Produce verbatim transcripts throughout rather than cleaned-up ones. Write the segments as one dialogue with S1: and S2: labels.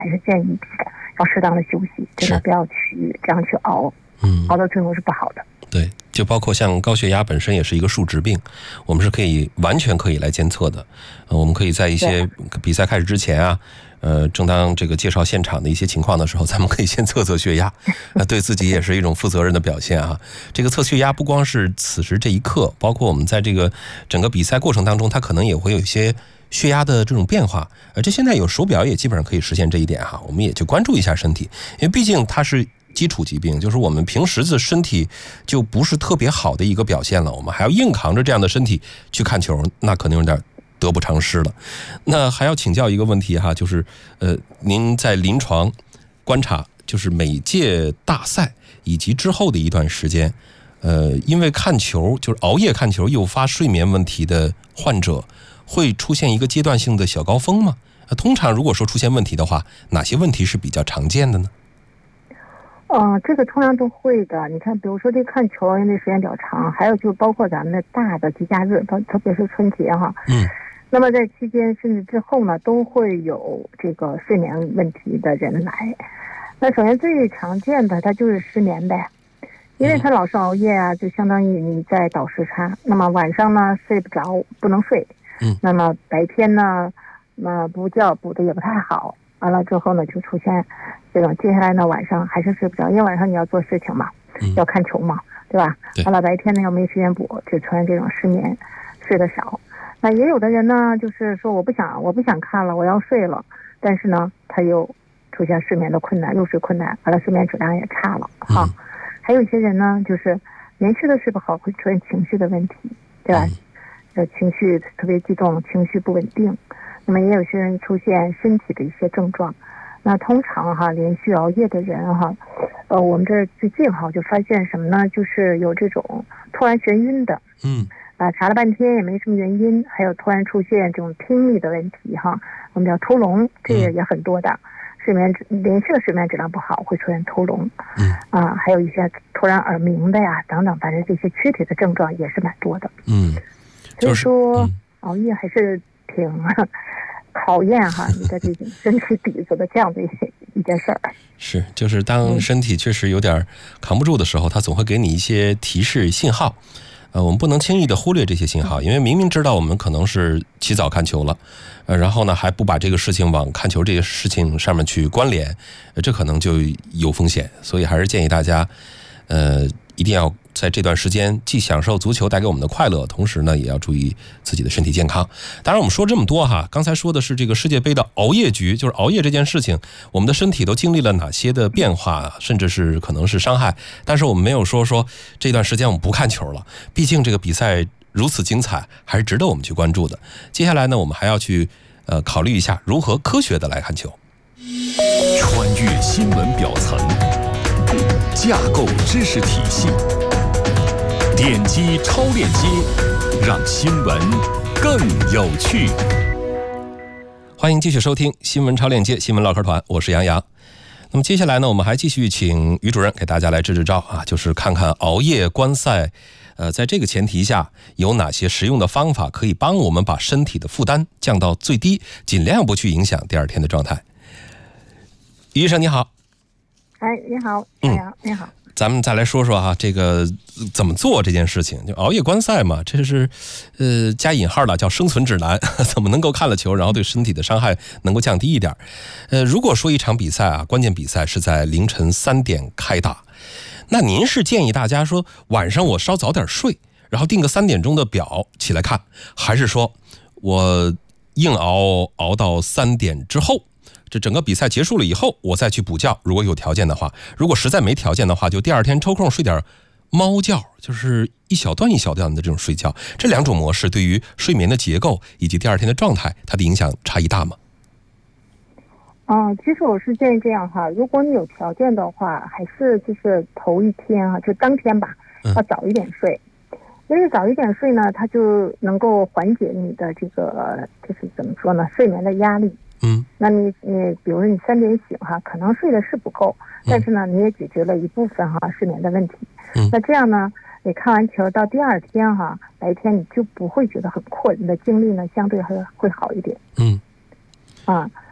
S1: 还是建议要适当的休息，真的不要去这样去熬，嗯，熬到最后是不好的。
S2: 对，就包括像高血压本身也是一个数值病，我们是可以完全可以来监测的。呃、我们可以在一些比赛开始之前啊，呃，正当这个介绍现场的一些情况的时候，咱们可以先测测血压，那对自己也是一种负责任的表现啊。这个测血压不光是此时这一刻，包括我们在这个整个比赛过程当中，它可能也会有一些血压的这种变化，而这现在有手表也基本上可以实现这一点哈。我们也就关注一下身体，因为毕竟它是基础疾病，就是我们平时的身体就不是特别好的一个表现了，我们还要硬扛着这样的身体去看球，那可能有点得不偿失了。那还要请教一个问题哈，就是呃，您在临床观察，就是每届大赛以及之后的一段时间，呃，因为看球就是熬夜看球诱发睡眠问题的患者，会出现一个阶段性的小高峰吗？通常如果说出现问题的话，哪些问题是比较常见的呢？
S1: 呃，这个通常都会的。你看，比如说这看球，因为时间比较长，还有就包括咱们的大的节假日，特别是春节哈。
S2: 嗯。
S1: 那么在期间甚至之后呢，都会有这个睡眠问题的人来。那首先最常见的，它就是失眠呗，因为他老是熬夜啊，就相当于你在倒时差。那么晚上呢睡不着，不能睡。
S2: 嗯。
S1: 那么白天呢，那补觉补的也不太好。完了之后呢，就出现这种接下来呢晚上还是睡不着，因为晚上你要做事情嘛，
S2: 嗯、
S1: 要看球嘛，对吧？完了白天呢要没时间补，就出现这种失眠，睡得少。那也有的人呢，就是说我不想我不想看了，我要睡了，但是呢他又出现失眠的困难，入睡困难，完了睡眠质量也差了哈、嗯。还有一些人呢，就是连续的睡不好，会出现情绪的问题，对吧？呃、嗯，情绪特别激动，情绪不稳定。那么也有些人出现身体的一些症状，那通常哈连续熬夜的人哈，呃，我们这最近哈就发现什么呢？就是有这种突然眩晕的，
S2: 嗯，
S1: 啊查了半天也没什么原因，还有突然出现这种听力的问题哈，我们叫突聋，这个也很多的，嗯、睡眠连续的睡眠质量不好会出现突聋，
S2: 嗯
S1: 啊，还有一些突然耳鸣的呀等等，反正这些躯体的症状也是蛮多的，
S2: 嗯，
S1: 所以说、嗯、熬夜还是挺。考验哈你的这种身体底子的这样的一件事儿，
S2: 是就是当身体确实有点扛不住的时候，它总会给你一些提示信号。呃，我们不能轻易的忽略这些信号，因为明明知道我们可能是起早看球了，呃，然后呢还不把这个事情往看球这些事情上面去关联，呃，这可能就有风险。所以还是建议大家，呃，一定要在这段时间既享受足球带给我们的快乐，同时呢也要注意自己的身体健康。当然我们说这么多哈，刚才说的是这个世界杯的熬夜局，就是熬夜这件事情，我们的身体都经历了哪些的变化，甚至是可能是伤害，但是我们没有说说这段时间我们不看球了，毕竟这个比赛如此精彩，还是值得我们去关注的。接下来呢，我们还要去呃考虑一下如何科学的来看球。
S3: 穿越新闻表层，架构知识体系，点击超链接，让新闻更有趣。
S2: 欢迎继续收听新闻超链接新闻唠嗑团，我是杨洋。那么接下来呢，我们还继续请于主任给大家来支支招啊，就是看看熬夜观赛，呃，在这个前提下有哪些实用的方法可以帮我们把身体的负担降到最低，尽量不去影响第二天的状态。于医生你好。
S1: 哎，你好，嗯，你好。
S2: 咱们再来说说哈，这个怎么做这件事情？就熬夜观赛嘛，这是呃加引号的叫生存指南，怎么能够看了球，然后对身体的伤害能够降低一点？呃，如果说一场比赛啊，关键比赛是在凌晨三点开打，那您是建议大家说晚上我稍早点睡，然后定个三点钟的表起来看，还是说我硬熬熬到三点之后？这整个比赛结束了以后，我再去补觉，如果有条件的话；如果实在没条件的话，就第二天抽空睡点猫觉，就是一小段一小段的这种睡觉。这两种模式对于睡眠的结构以及第二天的状态，它的影响差异大吗？
S1: 嗯，其实我是建议这样哈，如果你有条件的话，还是就是头一天啊，就当天吧，要早一点睡。嗯、因为早一点睡呢，它就能够缓解你的这个就是怎么说呢，睡眠的压力。
S2: 嗯，
S1: 那你你比如说你三点醒哈，可能睡的是不够，但是呢，你也解决了一部分哈失眠的问题。
S2: 嗯，
S1: 那这样呢，你看完球到第二天哈，白天你就不会觉得很困，你的精力呢相对会会好一点。
S2: 嗯，
S1: 啊，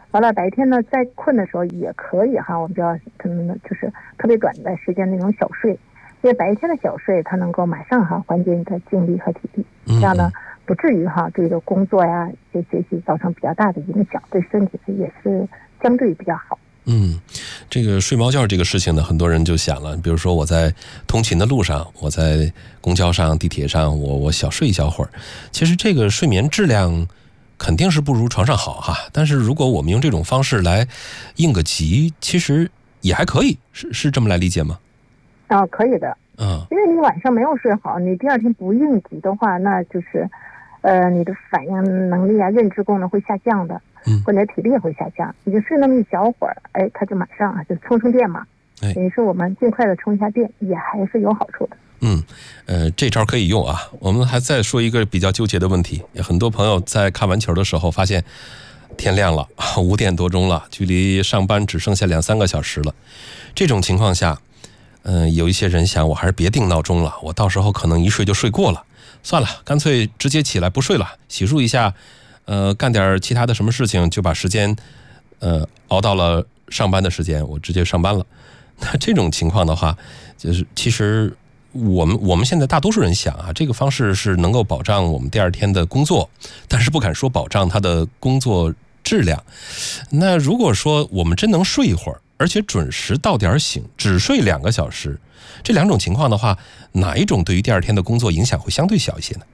S1: 完了白天呢，在困的时候也可以哈，我们就要可能就是特别短的时间那种小睡，因为白天的小睡它能够马上哈缓解你的精力和体力，这样呢不至于哈对这个工作呀、这学习造成比较大的影响，对身体也是相对比较好。
S2: 嗯，这个睡猫觉这个事情呢，很多人就想了，比如说我在通勤的路上，我在公交上、地铁上，我我小睡一小会儿，其实这个睡眠质量肯定是不如床上好哈。但是如果我们用这种方式来应个急，其实也还可以，是是这么来理解吗？
S1: 啊，可以的。
S2: 嗯，
S1: 因为你晚上没有睡好，你第二天不应急的话，那就是，呃，你的反应能力啊、认知功能会下降的。
S2: 嗯，
S1: 或者体力也会下降，你就睡那么一小会儿，哎，它就马上啊就充充电嘛，
S2: 哎，
S1: 等于是我们尽快的充一下电，也还是有好处的。
S2: 嗯，呃，这招可以用啊。我们还再说一个比较纠结的问题，很多朋友在看完球的时候发现天亮了，五点多钟了，距离上班只剩下两三个小时了。这种情况下，嗯、呃，有一些人想，我还是别定闹钟了，我到时候可能一睡就睡过了，算了，干脆直接起来不睡了，洗漱一下。呃，干点其他的什么事情，就把时间，呃，熬到了上班的时间，我直接上班了。那这种情况的话，就是其实我们我们现在大多数人想啊，这个方式是能够保障我们第二天的工作，但是不敢说保障他的工作质量。那如果说我们真能睡一会儿，而且准时到点醒，只睡两个小时，这两种情况的话，哪一种对于第二天的工作影响会相对小一些呢？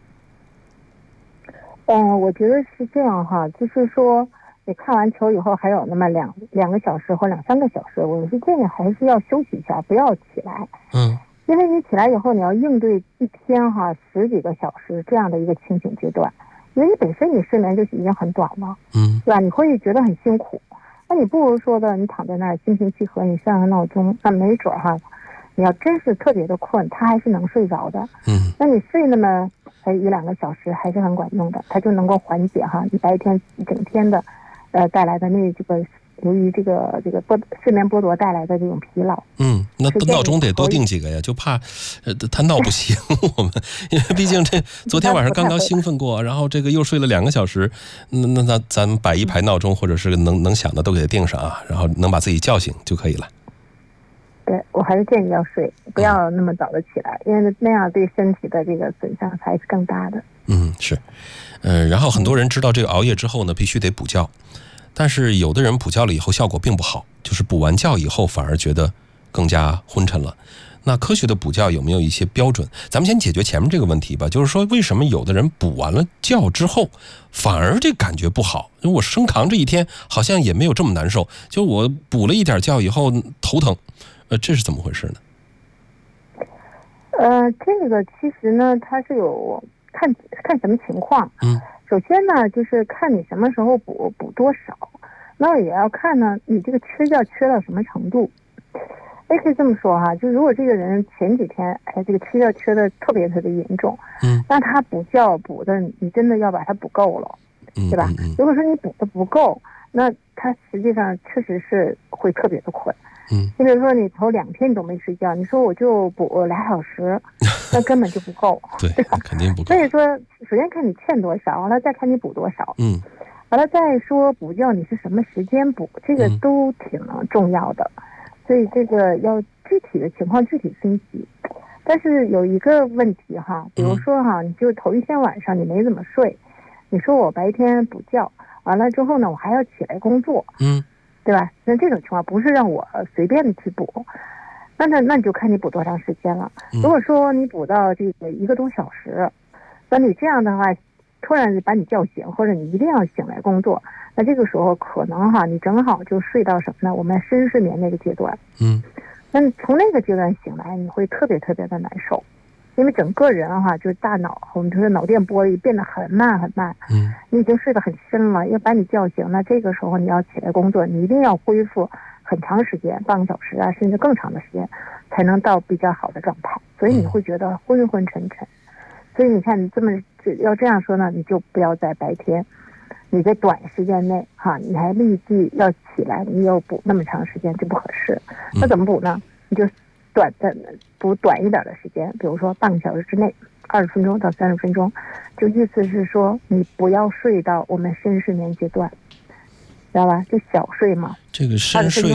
S1: 嗯，我觉得是这样哈，就是说你看完球以后还有那么两两个小时或两三个小时，我是建议还是要休息一下，不要起来。
S2: 嗯，
S1: 因为你起来以后，你要应对一天哈十几个小时这样的一个清醒阶段，因为你本身你睡眠就已经很短了，
S2: 嗯，
S1: 对吧？你会觉得很辛苦，那你不如说的，你躺在那儿心平气和，你上个闹钟，那没准哈，你要真是特别的困，他还是能睡着的。
S2: 嗯，
S1: 那你睡那么才一两个小时还是很管用的，它就能够缓解哈你白天一整天的，呃带来的那这个由于这个这个剥睡眠剥夺带来的这种疲劳。
S2: 嗯，那闹钟得多定几个呀，就怕呃他闹不醒我们，因为毕竟这昨天晚上刚刚兴奋过，然后这个又睡了两个小时，那那那咱们摆一排闹钟或者是能能响的都给它定上啊，然后能把自己叫醒就可以了。
S1: 对，我还是建议要睡，不要那么早的起来，因为那样对身体的这个损伤才是更大的。
S2: 嗯，是，嗯，然后很多人知道这个熬夜之后呢，必须得补觉，但是有的人补觉了以后效果并不好，就是补完觉以后反而觉得更加昏沉了。那科学的补觉有没有一些标准？咱们先解决前面这个问题吧，就是说为什么有的人补完了觉之后反而这感觉不好？因为我生扛这一天好像也没有这么难受，就我补了一点觉以后头疼。呃，这是怎么回事呢？
S1: 呃，这个其实呢，它是有看看什么情况。
S2: 嗯，
S1: 首先呢，就是看你什么时候补，补多少。那也要看呢，你这个缺觉缺到什么程度。也可以这么说哈，就如果这个人前几天，哎，这个缺觉缺的特别特别严重，
S2: 嗯，
S1: 那他补觉补的，你真的要把它补够了，
S2: 嗯，
S1: 对吧？
S2: 嗯嗯、
S1: 如果说你补的不够，那他实际上确实是会特别的困。
S2: 嗯，
S1: 你比如说你头两天你都没睡觉，你说我就补俩小时，那根本就不够，
S2: 对，
S1: 对吧？
S2: 肯定不够。
S1: 所以说，首先看你欠多少，完了再看你补多少，
S2: 嗯，
S1: 完了再说补觉你是什么时间补，这个都挺重要的。嗯、所以这个要具体的情况具体分析。但是有一个问题哈，比如说哈，你就头一天晚上你没怎么睡，你说我白天补觉，完了之后呢，我还要起来工作，
S2: 嗯。
S1: 对吧？那这种情况不是让我随便的去补，那那那你就看你补多长时间了。如果说你补到这个一个多小时，那你这样的话，突然把你叫醒，或者你一定要醒来工作，那这个时候可能哈，你正好就睡到什么呢？我们深睡眠那个阶段。
S2: 嗯，
S1: 那你从那个阶段醒来，你会特别特别的难受。因为整个人哈，就是大脑，我们说脑电波变得很慢很慢，
S2: 嗯，
S1: 你已经睡得很深了，要把你叫醒，那这个时候你要起来工作，你一定要恢复很长时间，半个小时啊，甚至更长的时间，才能到比较好的状态，所以你会觉得昏昏沉沉。所以你看，你这么要这样说呢，你就不要在白天，你在短时间内哈，你还立即要起来，你要补那么长时间就不合适。那怎么补呢？你就短的补短一点的时间，比如说半个小时之内，二十分钟到三十分钟，就意思是说你不要睡到我们深睡眠阶段， 知道吧？就小睡嘛。
S2: 这个深睡